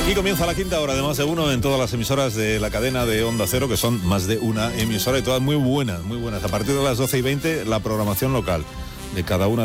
Y comienza la quinta hora de Más de Uno en todas las emisoras de la cadena de Onda Cero, que son más de una emisora y todas muy buenas, muy buenas. A partir de las 12:20, la programación local de cada una